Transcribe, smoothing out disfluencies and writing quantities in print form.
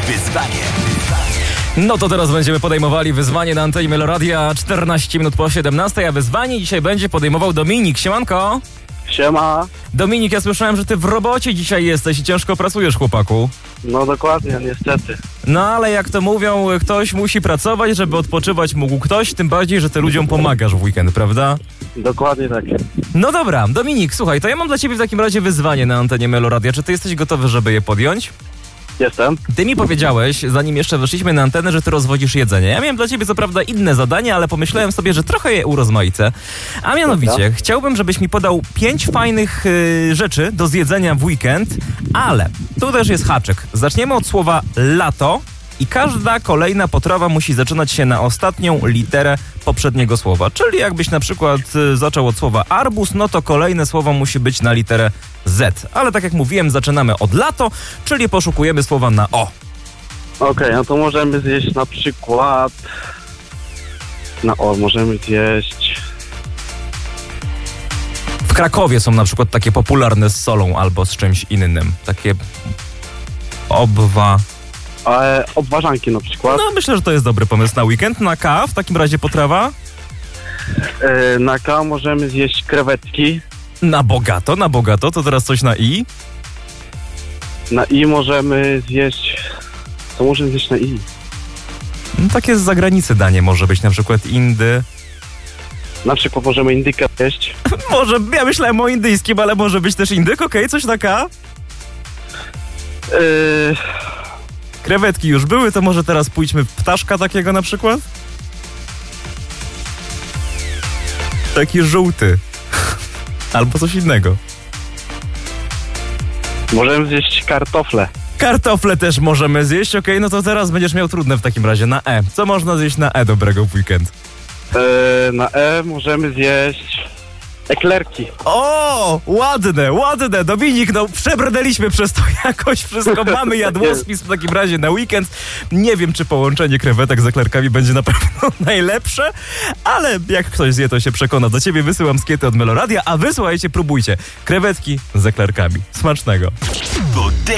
Wyzwanie. No to teraz będziemy podejmowali wyzwanie na antenie Meloradia 14 minut po 17, a wyzwanie dzisiaj będzie podejmował Dominik. Siemanko! Siema. Dominik, ja słyszałem, że ty w robocie dzisiaj jesteś i ciężko pracujesz, chłopaku. No dokładnie, niestety. No ale jak to mówią, ktoś musi pracować, żeby odpoczywać mógł ktoś, tym bardziej, że ty ludziom pomagasz w weekend, prawda? Dokładnie tak. No dobra, Dominik, słuchaj, to ja mam dla ciebie w takim razie wyzwanie na antenie Meloradia. Czy ty jesteś gotowy, żeby je podjąć? Jestem. Ty mi powiedziałeś, zanim jeszcze weszliśmy na antenę, że ty rozwodzisz jedzenie. Ja miałem dla ciebie co prawda inne zadanie, ale pomyślałem sobie, że trochę je urozmaicę. A mianowicie, chciałbym, żebyś mi podał 5 fajnych rzeczy do zjedzenia w weekend, ale tu też jest haczyk. Zaczniemy od słowa lato i każda kolejna potrawa musi zaczynać się na ostatnią literę poprzedniego słowa. Czyli jakbyś na przykład zaczął od słowa arbuz, no to kolejne słowo musi być na literę Z. Ale tak jak mówiłem, zaczynamy od lato, czyli poszukujemy słowa na O. Okej, no to możemy zjeść na przykład... możemy zjeść... W Krakowie są na przykład takie popularne z solą albo z czymś innym. Takie obwarzanki na przykład. No myślę, że to jest dobry pomysł na weekend. Na K w takim razie potrawa? Na K możemy zjeść krewetki. Na bogato. To teraz coś na I? Na I możemy zjeść... Co możemy zjeść na I? No, takie z zagranicy danie może być, na przykład indy. Na przykład możemy indykę jeść. Może, ja myślałem o indyjskim, ale może być też indyk, okej, coś na K? Krewetki już były, to może teraz pójdźmy w ptaszka takiego na przykład? Taki żółty. Albo coś innego. Możemy zjeść kartofle. Kartofle też możemy zjeść, okej, no to teraz będziesz miał trudne w takim razie na E. Co można zjeść na E dobrego w weekend? Na E możemy zjeść... eklerki. O, ładne, Dominik, no przebrnęliśmy przez to jakoś wszystko, mamy jadłospis w takim razie na weekend. Nie wiem, czy połączenie krewetek z eklerkami będzie na pewno najlepsze, ale jak ktoś zje, to się przekona. Do ciebie wysyłam skiety od Meloradia, a wy słuchajcie, próbujcie. Krewetki z eklerkami. Smacznego.